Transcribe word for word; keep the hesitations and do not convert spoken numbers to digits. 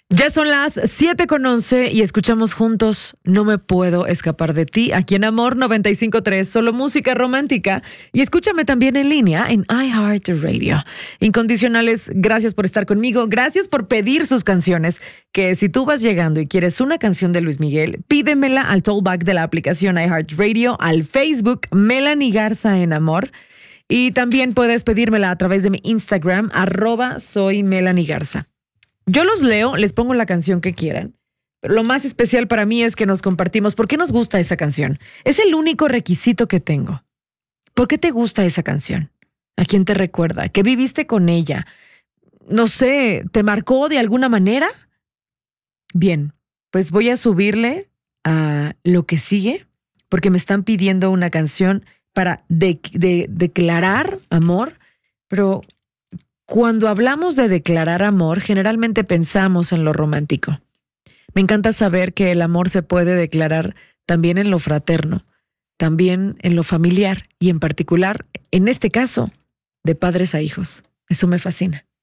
Ya son las siete con once y escuchamos juntos No me puedo escapar de ti, aquí en Amor noventa y cinco punto tres, solo música romántica. Y escúchame también en línea en iHeartRadio. Incondicionales, gracias por estar conmigo, gracias por pedir sus canciones, que si tú vas llegando y quieres una canción de Luis Miguel, pídemela al tollback de la aplicación iHeartRadio, al Facebook Melanie Garza en Amor. Y también puedes pedírmela a través de mi Instagram, arroba soy Melanie Garza. Yo los leo, les pongo la canción que quieran, pero lo más especial para mí es que nos compartimos por qué nos gusta esa canción. Es el único requisito que tengo. ¿Por qué te gusta esa canción? ¿A quién te recuerda? ¿Qué viviste con ella? No sé, ¿te marcó de alguna manera? Bien, pues voy a subirle a lo que sigue, porque me están pidiendo una canción para de, de, declarar amor, pero cuando hablamos de declarar amor, generalmente pensamos en lo romántico. Me encanta saber que el amor se puede declarar también en lo fraterno, también en lo familiar y en particular, en este caso, de padres a hijos. Eso me fascina.